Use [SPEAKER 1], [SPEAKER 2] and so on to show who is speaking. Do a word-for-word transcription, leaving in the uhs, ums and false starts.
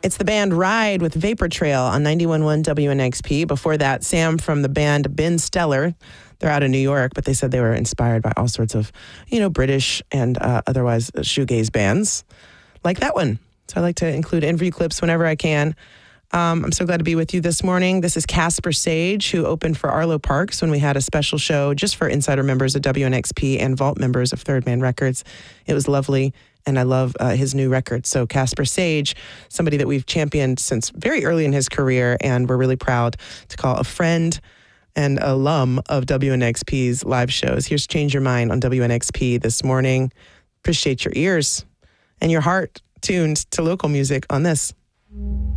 [SPEAKER 1] It's the band Ride with Vapor Trail on ninety-one point one W N X P. Before that, Sam from the band Ben Stellar. They're out of New York, but they said they were inspired by all sorts of, you know, British and uh, otherwise shoegaze bands like that one. So I like to include interview clips whenever I can. Um, I'm so glad to be with you this morning. This is Casper Sage, who opened for Arlo Parks when we had a special show just for insider members of W N X P and Vault members of Third Man Records. It was lovely, and I love uh, his new record. So Casper Sage, somebody that we've championed since very early in his career, and we're really proud to call a friend and alum of W N X P's live shows. Here's Change Your Mind on W N X P this morning. Appreciate your ears and your heart tuned to local music on this.